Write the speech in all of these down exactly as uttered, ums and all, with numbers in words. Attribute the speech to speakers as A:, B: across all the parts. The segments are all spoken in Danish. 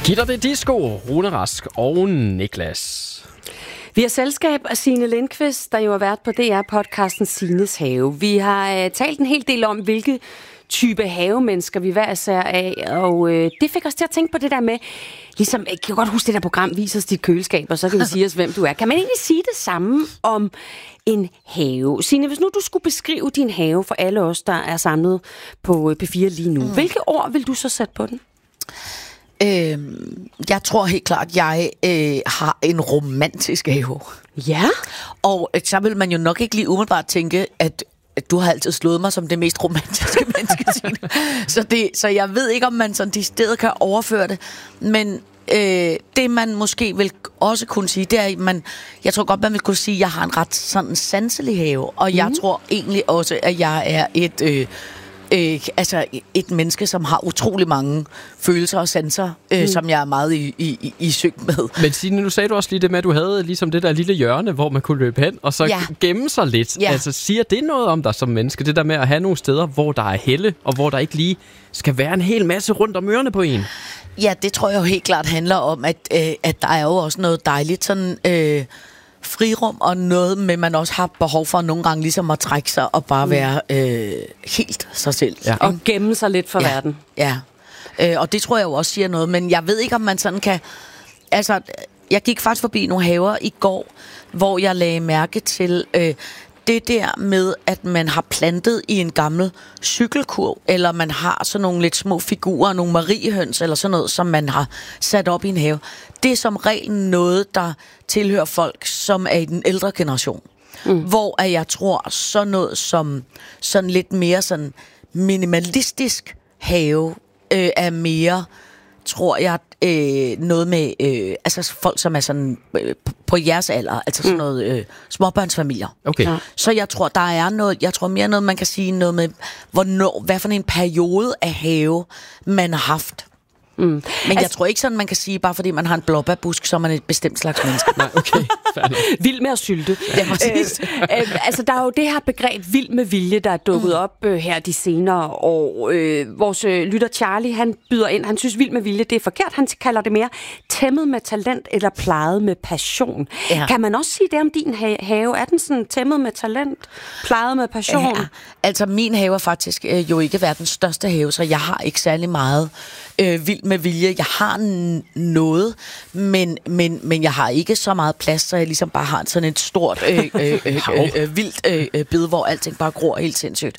A: Gitter det disco, Rune Rask og Niklas.
B: Vi har selskab af Signe Lindqvist, der jo har været på D R-podcasten Signes Have. Vi har øh, talt en hel del om, hvilke type havemennesker vi hver især af, og øh, det fik os til at tænke på det der med, ligesom, jeg kan godt huske det der program, Vis os dit køleskab, og så kan vi sige os, hvem du er. Kan man egentlig sige det samme om en have? Signe, hvis nu du skulle beskrive din have for alle os, der er samlet på P fire lige nu, mm. hvilke ord vil du så sætte på den?
C: Øh, jeg tror helt klart, at jeg øh, har en romantisk have.
B: Ja?
C: Og så vil man jo nok ikke lige umiddelbart tænke, at du har altid slået mig som det mest romantiske menneske, Signe. Så, det, så jeg ved ikke, om man sådan de steder kan overføre det. Men øh, det, man måske vil også kunne sige, det er, at man, jeg tror godt, man vil kunne sige, at jeg har en ret sådan sanselig have. Og mm. jeg tror egentlig også, at jeg er et... Øh, Øh, altså et menneske, som har utrolig mange følelser og sanser, øh, mm. som jeg er meget i, i, i synk med.
A: Men Signe, nu sagde du også lige det med, at du havde ligesom det der lille hjørne, hvor man kunne løbe hen, og så ja. gemme sig lidt. Ja. Altså, siger det noget om dig som menneske? Det der med at have nogle steder, hvor der er helle, og hvor der ikke lige skal være en hel masse rundt om ørerne på en?
C: Ja, det tror jeg jo helt klart handler om, at, øh, at der er jo også noget dejligt sådan... Øh, frirum, og noget med, man også har behov for nogle gange ligesom at trække sig og bare være øh, helt sig selv.
B: Ja. Og gemme sig lidt for
C: ja.
B: verden.
C: Ja, øh, og det tror jeg jo også siger noget, men jeg ved ikke, om man sådan kan... Altså, jeg gik faktisk forbi nogle haver i går, hvor jeg lagde mærke til øh, det der med, at man har plantet i en gammel cykelkurv, eller man har sådan nogle lidt små figurer, nogle mariehøns, eller sådan noget, som man har sat op i en have. Det er som regel noget, der tilhører folk, som er i den ældre generation. Mm. Hvor jeg tror, sådan noget som sådan lidt mere sådan minimalistisk have øh, er mere, tror jeg, øh, noget med øh, altså folk, som er sådan øh, på jeres alder, altså sådan noget øh, småbørnsfamilier.
A: Okay. Ja.
C: Så jeg tror, der er noget, jeg tror mere noget, man kan sige noget med, hvornår, hvad for en periode af have, man har haft. Mm. Men altså, jeg tror ikke sådan, man kan sige, bare fordi man har en blåbærbusk, så er man et bestemt slags menneske.
A: Nej, okay.
B: Vild med at sylte. Ja, præcis. øh, øh, altså, der er jo det her begreb vild med vilje, der er dukket mm. op øh, her de senere år. Øh, vores øh, lytter Charlie, han byder ind. Han synes, vild med vilje, det er forkert. Han kalder det mere tæmmet med talent eller plejet med passion. Ja. Kan man også sige det om din ha- have? Er den sådan tæmmet med talent, plejet med passion? Ja,
C: altså, min have er faktisk øh, jo ikke verdens største have, så jeg har ikke særlig meget øh, vild med vilje. Jeg har n- noget, men, men, men jeg har ikke så meget plads, så jeg ligesom bare har sådan et stort øh, øh, øh, øh, øh, vildt øh, bed, hvor alting bare gror helt sindssygt.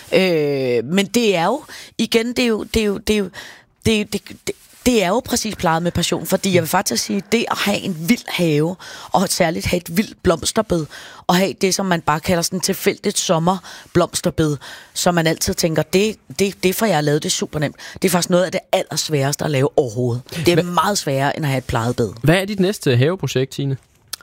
C: Øh, men det er jo, igen, det er jo, det er jo, det er jo, det, det, det, det er jo præcis plejet med passion, fordi jeg vil faktisk sige, det at have en vild have, og særligt have et vildt blomsterbed, og have det, som man bare kalder sådan tilfældigt sommerblomsterbed, som man altid tænker, det, det, det får jeg lavet, det er super nemt. Det er faktisk noget af det allersværeste at lave overhovedet. Det er Hva? meget sværere, end at have et plejet bed.
A: Hvad er dit næste haveprojekt, Signe?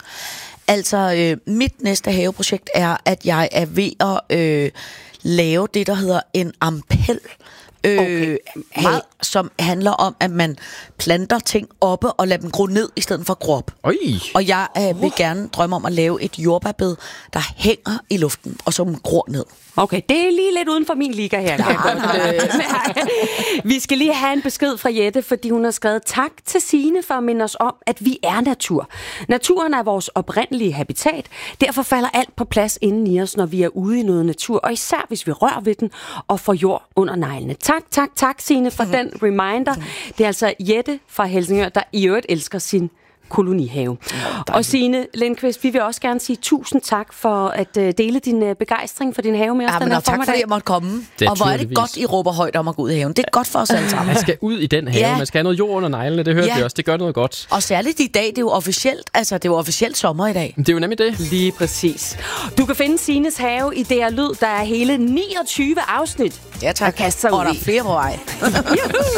C: Altså, øh, mit næste haveprojekt er, at jeg er ved at øh, lave det, der hedder en ampel. Øh, okay. Meget, som handler om, at man planter ting oppe og lader dem gro ned, i stedet for at gro op.
A: Oj.
C: Og jeg øh, vil gerne drømme om at lave et jordbærbed, der hænger i luften, og som gror ned.
B: Okay, det er lige lidt uden for min liga her. Kan jeg godt, øh, vi skal lige have en besked fra Jette, fordi hun har skrevet tak til Signe for at minde os om, at vi er natur. Naturen er vores oprindelige habitat. Derfor falder alt på plads inden i os, når vi er ude i noget natur, og især hvis vi rører ved den og får jord under neglene. Tak, tak, tak Signe for mm-hmm. den reminder. Det er altså Jette fra Helsingør, der i øvrigt elsker sin kolonihave. Ja, og Signe Lindqvist, vi vil også gerne sige tusind tak for at uh, dele din uh, begejstring for din have med os.
C: Ja, men den her tak formiddag. Fordi jeg måtte komme. Og hvor er det godt, I råber højt om at gå ud i haven. Det er godt for os alle sammen.
A: Man skal ud i den have. Ja. Man skal have noget jord under neglene. Det hørte ja. vi også. Det gør noget godt.
C: Og særligt i dag, det er jo officielt, altså det er jo officielt sommer i dag.
A: Det er jo nemlig det.
B: Lige præcis. Du kan finde Signes have i D R Lyd. Der er hele niogtyve afsnit.
C: Ja, tak.
B: Og
C: der er flere på vej.